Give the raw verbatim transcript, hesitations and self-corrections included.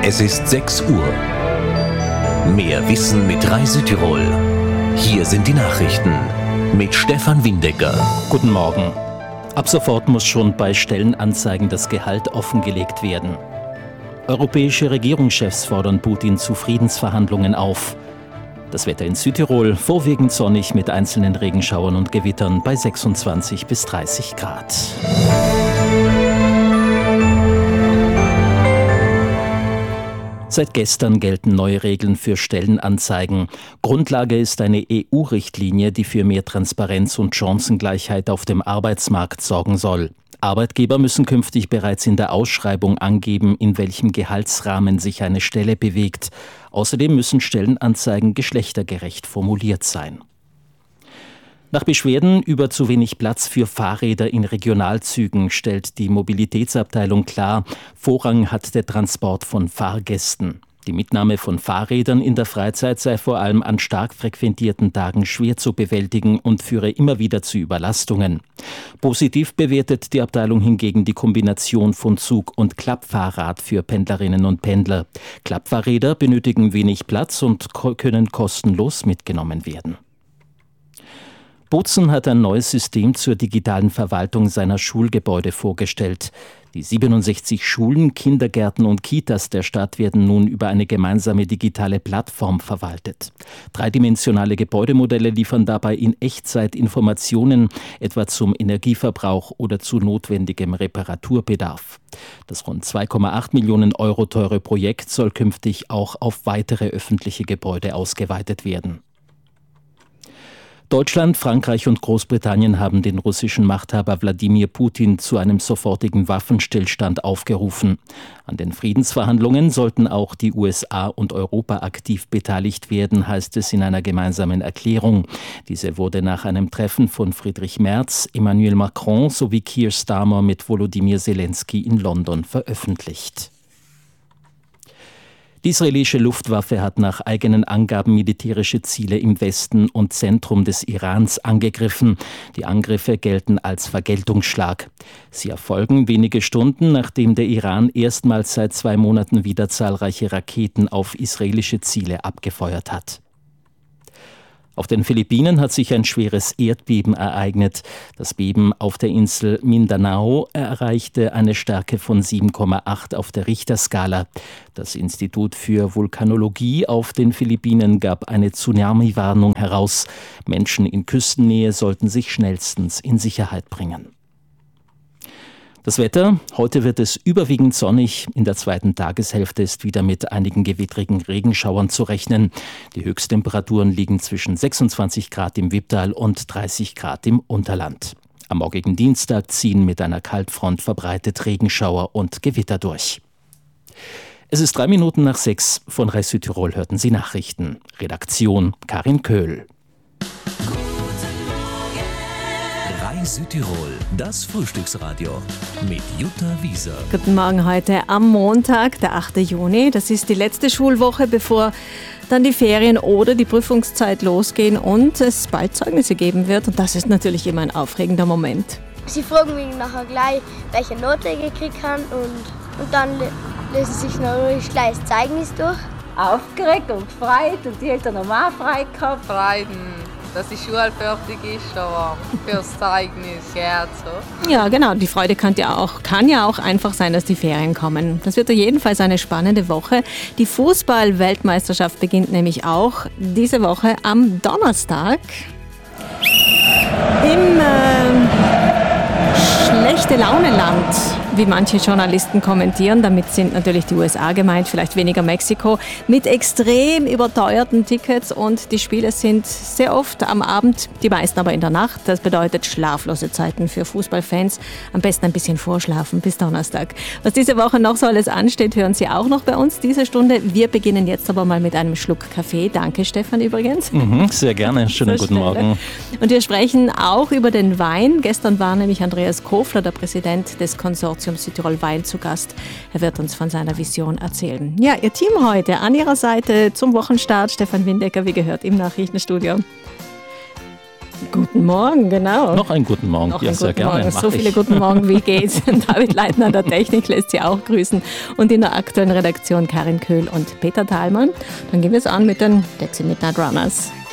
Es ist sechs Uhr. Mehr Wissen mit Reise-Tirol. Hier sind die Nachrichten mit Stefan Windecker. Guten Morgen. Ab sofort muss schon bei Stellenanzeigen das Gehalt offengelegt werden. Europäische Regierungschefs fordern Putin zu Friedensverhandlungen auf. Das Wetter in Südtirol vorwiegend sonnig mit einzelnen Regenschauern und Gewittern bei sechsundzwanzig bis dreißig Grad. Seit gestern gelten neue Regeln für Stellenanzeigen. Grundlage ist eine E U-Richtlinie, die für mehr Transparenz und Chancengleichheit auf dem Arbeitsmarkt sorgen soll. Arbeitgeber müssen künftig bereits in der Ausschreibung angeben, in welchem Gehaltsrahmen sich eine Stelle bewegt. Außerdem müssen Stellenanzeigen geschlechtergerecht formuliert sein. Nach Beschwerden über zu wenig Platz für Fahrräder in Regionalzügen stellt die Mobilitätsabteilung klar, Vorrang hat der Transport von Fahrgästen. Die Mitnahme von Fahrrädern in der Freizeit sei vor allem an stark frequentierten Tagen schwer zu bewältigen und führe immer wieder zu Überlastungen. Positiv bewertet die Abteilung hingegen die Kombination von Zug- und Klappfahrrad für Pendlerinnen und Pendler. Klappfahrräder benötigen wenig Platz und ko- können kostenlos mitgenommen werden. Bozen hat ein neues System zur digitalen Verwaltung seiner Schulgebäude vorgestellt. Die siebenundsechzig Schulen, Kindergärten und Kitas der Stadt werden nun über eine gemeinsame digitale Plattform verwaltet. Dreidimensionale Gebäudemodelle liefern dabei in Echtzeit Informationen, etwa zum Energieverbrauch oder zu notwendigem Reparaturbedarf. Das rund zwei Komma acht Millionen Euro teure Projekt soll künftig auch auf weitere öffentliche Gebäude ausgeweitet werden. Deutschland, Frankreich und Großbritannien haben den russischen Machthaber Wladimir Putin zu einem sofortigen Waffenstillstand aufgerufen. An den Friedensverhandlungen sollten auch die U S A und Europa aktiv beteiligt werden, heißt es in einer gemeinsamen Erklärung. Diese wurde nach einem Treffen von Friedrich Merz, Emmanuel Macron sowie Keir Starmer mit Volodymyr Zelensky in London veröffentlicht. Die israelische Luftwaffe hat nach eigenen Angaben militärische Ziele im Westen und Zentrum des Irans angegriffen. Die Angriffe gelten als Vergeltungsschlag. Sie erfolgen wenige Stunden, nachdem der Iran erstmals seit zwei Monaten wieder zahlreiche Raketen auf israelische Ziele abgefeuert hat. Auf den Philippinen hat sich ein schweres Erdbeben ereignet. Das Beben auf der Insel Mindanao erreichte eine Stärke von sieben Komma acht auf der Richterskala. Das Institut für Vulkanologie auf den Philippinen gab eine Tsunami-Warnung heraus. Menschen in Küstennähe sollten sich schnellstens in Sicherheit bringen. Das Wetter: Heute wird es überwiegend sonnig. In der zweiten Tageshälfte ist wieder mit einigen gewittrigen Regenschauern zu rechnen. Die Höchsttemperaturen liegen zwischen sechsundzwanzig Grad im Wipptal und dreißig Grad im Unterland. Am morgigen Dienstag ziehen mit einer Kaltfront verbreitet Regenschauer und Gewitter durch. Es ist drei Minuten nach sechs. Von Reise Südtirol hörten Sie Nachrichten. Redaktion Karin Köhl. Südtirol, das Frühstücksradio mit Jutta Wieser. Guten Morgen heute am Montag, der achte Juni. Das ist die letzte Schulwoche, bevor dann die Ferien oder die Prüfungszeit losgehen und es bald Zeugnisse geben wird. Und das ist natürlich immer ein aufregender Moment. Sie fragen mich nachher gleich, welche Note ich gekriegt habe und, und dann lesen sie sich noch gleich das Zeugnis durch. Aufgeregt und gefreut und die Eltern haben auch frei gehabt. Freuden, dass die Schule fertig ist, aber fürs Zeugnis, ja, so. Ja, genau. Die Freude kann ja, auch, kann ja auch einfach sein, dass die Ferien kommen. Das wird jedenfalls eine spannende Woche. Die Fußball-Weltmeisterschaft beginnt nämlich auch diese Woche am Donnerstag. Im äh, Schlechte-Laune-Land, wie manche Journalisten kommentieren. Damit sind natürlich die U S A gemeint, vielleicht weniger Mexiko, mit extrem überteuerten Tickets und die Spiele sind sehr oft am Abend, die meisten aber in der Nacht. Das bedeutet schlaflose Zeiten für Fußballfans. Am besten ein bisschen vorschlafen bis Donnerstag. Was diese Woche noch so alles ansteht, hören Sie auch noch bei uns diese Stunde. Wir beginnen jetzt aber mal mit einem Schluck Kaffee. Danke, Stefan, übrigens. Mhm, sehr gerne. Schönen so guten schnell. Morgen. Und wir sprechen auch über den Wein. Gestern war nämlich Andreas Kofler, der Präsident des Konsortiums Südtirol Wein, zu Gast. Er wird uns von seiner Vision erzählen. Ja, Ihr Team heute an Ihrer Seite zum Wochenstart. Stefan Windecker, wie gehört, im Nachrichtenstudio. Guten Morgen, genau. Noch einen guten Morgen. Noch ja, einen sehr guten gerne. Morgen. So Mach viele ich. guten Morgen, wie geht's? David Leitner an der Technik lässt Sie auch grüßen. Und in der aktuellen Redaktion Karin Köhl und Peter Thalmann. Dann gehen wir es an mit den Taxi Midnight Runners.